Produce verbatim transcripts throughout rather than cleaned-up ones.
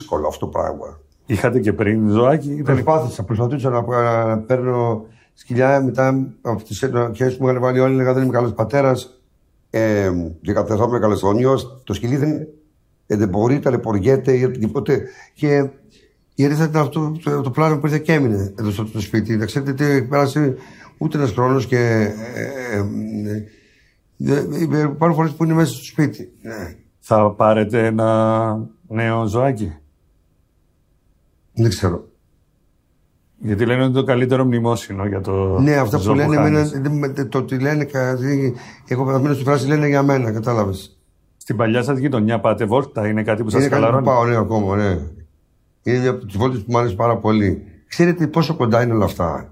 δύσκολο αυτό το πράγμα. Είχατε και πριν ζωάκι? Ήταν... Προσπάθησα, προσπαθούσα να, να παίρνω σκυλιά. Μετά από τις αρχές που μου είχαν βάλει όλοι, έλεγα δεν είμαι καλός πατέρας. Ε, και καταθόμουν καλεσθόνιος. Το σκυλί δεν, δεν μπορεί, ταλαιπωριέται ή οτιδήποτε. Και η Ερήθα ήταν αυτό το, το πλάνο που ήρθε και έμεινε εδώ στο το σπίτι. Δεν ξέρετε τι, πέρασε ούτε ένας χρόνος και. Ε, ε, ε, υπάρχουν φορές που είναι μέσα στο σπίτι. Ναι. Θα πάρετε ένα νέο ζωάκι? Δεν ξέρω. Γιατί λένε ότι είναι το καλύτερο μνημόσυνο για το. Ναι, αυτά που λένε, εμένα, το ότι λένε. Εγώ πεθαμένο στη φράση λένε για μένα, κατάλαβες. Στην παλιά σας γειτονιά πάτε βόλτα, είναι κάτι που σας χαλαρώνει? Είναι κάτι που πάω, ναι, ακόμα, ναι. Είναι μια από τις βόλτες που μου αρέσει πάρα πολύ. Ξέρετε πόσο κοντά είναι όλα αυτά?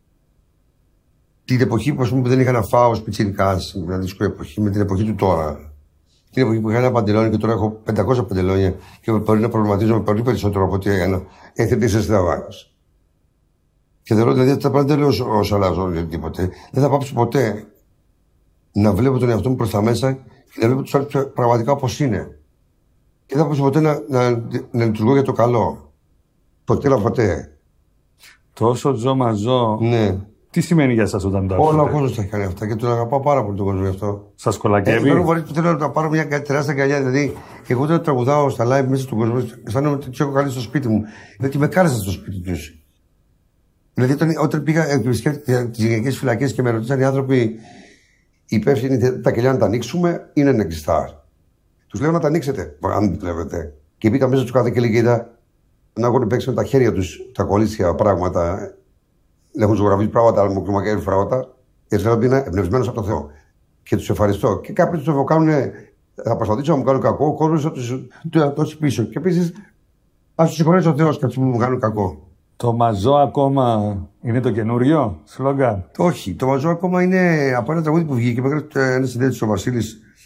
Την εποχή που, πούμε, που δεν είχα να φάω ως πιτσιρικάς, μια δύσκολη εποχή, με την εποχή του τώρα. Την εποχή που είχα ένα παντελόνι και τώρα έχω πεντακόσια παντελόνια και μπορεί να προβληματίζομαι πολύ περισσότερο από ό,τι έκανα. Έχετε πει σε στραβάγος. Και θεωρώ δηλαδή ότι τα πράγματα δεν λέω όσο αλλάζω τίποτε. Δεν θα πάψω ποτέ να βλέπω τον εαυτό μου προς τα μέσα και να βλέπω τους άλλους πραγματικά όπως είναι. Και δεν θα πάψω ποτέ να, να, να λειτουργώ για το καλό. Ποτέ να ποτέ. Τόσο ζω μαζό. Ναι. Τι σημαίνει για σας όταν το ακούτε? Όλο ο κόσμος τα έχει κάνει αυτά και τον αγαπάω πάρα πολύ τον κόσμο γι' αυτό. Σας κολακεύει? Ε, φορές που θέλω να πάρω μια τεράστια αγκαλιά. Δηλαδή, εγώ όταν τραγουδάω στα live μέσα στον κόσμο, αισθάνομαι ότι του έχω καλέσει στο σπίτι μου. Γιατί με κάλεσαν στο σπίτι του. Δηλαδή, όταν, όταν πήγα επισκέφτηκα τις γυναικές φυλακές και με ρωτήσαν οι άνθρωποι υπεύθυνοι τα κελιά να τα ανοίξουμε, είναι ανεκτιστά. Τους λέω να τα ανοίξετε, αν βλέπετε. Και μπήκα μέσα του κάθε κελί και είδα να έχουν παίξει με τα χέρια του τα κολλήσια πράγματα. Έχουν ζωγραφίσει πράγματα, αλλά μου κρυμακέρι πράγματα. Και θέλω να είναι εμπνευσμένο από το Θεό. Και του ευχαριστώ. Και κάποιοι του κάνουν, θα προσπαθήσω να μου κάνουν κακό, ο κόσμο θα του δώσει πίσω. Και επίση, α του συγχωρέσει ο Θεό και αυτού που μου κάνουν κακό. Το μαζό ακόμα είναι το καινούριο σλόγγαν? Όχι. Το μαζό ακόμα είναι από ένα τραγούδι που βγήκε. Με έκανε ένα συνδέτη ο Βασίλη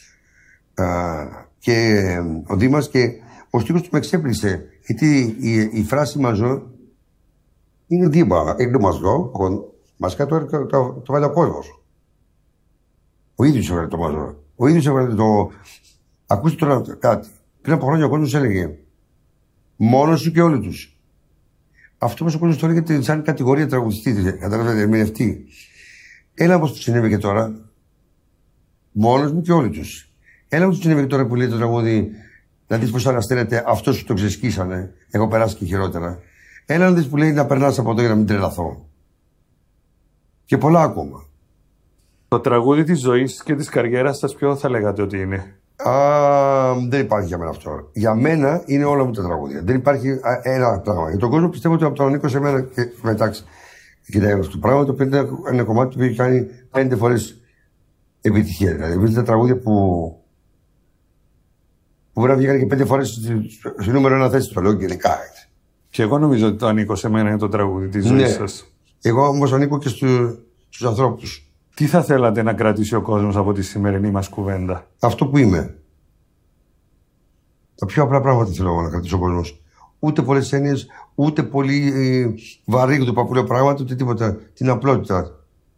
και ο Δήμας και ο στίχος του με εξέπλησε. Γιατί η, η φράση μαζό είναι δήμα. Είναι το μαζό, μας κάνει το, το, το, το βάλει ο κόσμος. Ο ίδιος έβαλε το μαζό. Ο ίδιος έβαλε το. Ακούστε τώρα κάτι. Πριν από χρόνια ο κόσμος έλεγε μόνος σου και όλοι τους. Αυτό όμως ο κόσμος το έλεγε σαν κατηγορία τραγουδιστή, καταλαβαίνετε, ερμηνευτή. Έλα όπως του συνέβη και τώρα. Μόνος μου και όλοι τους. Έλα όπως του συνέβη και τώρα που λέει το τραγούδι, να δεις πώς ανασταίνεται αυτό σου το ξεσκίσανε. Έχω περάσει και χειρότερα. Έλα να δεις που λέει να περνάς από εδώ για να μην τρελαθώ. Και πολλά ακόμα. Το τραγούδι της ζωής και της καριέρας σας ποιο θα λέγατε ότι είναι? Α, δεν υπάρχει για μένα αυτό. Για μένα είναι όλα μου τα τραγούδια. Δεν υπάρχει α, ένα πράγμα. Για τον κόσμο πιστεύω ότι από τον ανήκω σε μένα και μεταξύ. Κοιτάξτε, αυτό το πράγμα το οποίο είναι ένα κομμάτι που έχει κάνει πέντε φορές επιτυχία. Δηλαδή, βρίσκεται τα τραγούδια που. που μπορεί να βγήκαν και πέντε φορές στο νούμερο ένα θέση. Το λέω γενικά. Και εγώ νομίζω ότι το ανήκω σε μένα είναι το τραγούδι της ζωής, ναι, σας. Εγώ όμως ανήκω και στου, στους ανθρώπους. Τι θα θέλατε να κρατήσει ο κόσμος από τη σημερινή μας κουβέντα? Αυτό που είμαι. Τα πιο απλά πράγματα θέλω να κρατήσει ο κόσμος. Ούτε πολλές έννοιες, ούτε πολύ ε, βαρύγδου παππούλιο πράγματα, ούτε τίποτα. Την απλότητα.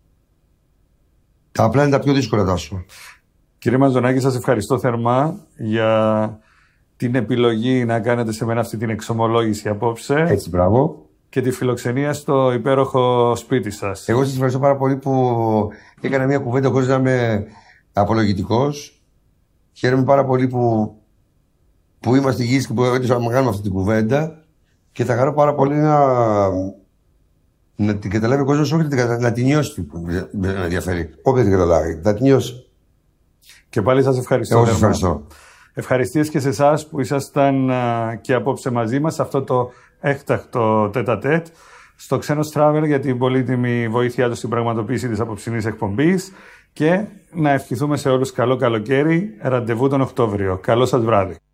Τα απλά είναι τα πιο δύσκολα, Τάσο. Κύριε Μαζονάκη, σας ευχαριστώ θερμά για την επιλογή να κάνετε σε μένα αυτή την εξομολόγηση απόψε. Έτσι, μπράβο. Και τη φιλοξενία στο υπέροχο σπίτι σας. Εγώ σας ευχαριστώ πάρα πολύ που έκανα μια κουβέντα χωρίς να είμαι απολογητικός. Χαίρομαι πάρα πολύ που, που είμαστε υγιείς και που έτυχα να κάνουμε αυτή την κουβέντα. Και θα χαρώ πάρα πολύ να, να την καταλάβει ο κόσμος, όχι να την νιώσει που με ενδιαφέρει. Όποτε την καταλάβει, να την νιώσει. Και πάλι σας ευχαριστώ. Εγώ σας ευχαριστώ. Ευχαριστίες και σε εσάς που ήσασταν και απόψε μαζί μας σε αυτό το έκτακτο τέτα-τέτ στο Ξένος Travel για την πολύτιμη βοήθειά του στην πραγματοποίηση της απόψινής εκπομπής και να ευχηθούμε σε όλους καλό καλοκαίρι, ραντεβού τον Οκτώβριο. Καλό σας βράδυ.